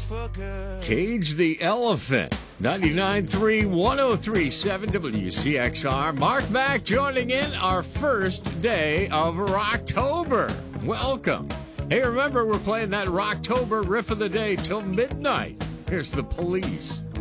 Cage the Elephant. 99.3, 103.7 WCXR. Mark Mack joining in our first day of Rocktober. Welcome. Hey, remember, we're playing that Rocktober riff of the day till midnight. Here's the Police.